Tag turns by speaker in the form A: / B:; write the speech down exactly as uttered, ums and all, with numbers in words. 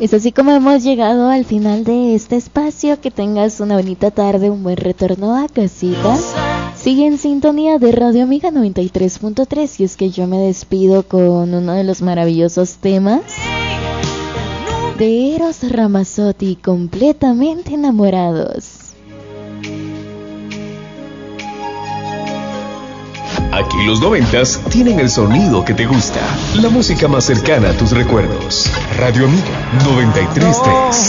A: Es así como hemos llegado al final de este espacio. Que tengas una bonita tarde, un buen retorno a casita. Sigue en sintonía de Radio Amiga noventa y tres punto tres. Y es que yo me despido con uno de los maravillosos temas de Eros Ramazzotti, Completamente Enamorados.
B: Aquí los noventas tienen el sonido que te gusta, la música más cercana a tus recuerdos. Radio Amiga noventa y tres punto tres.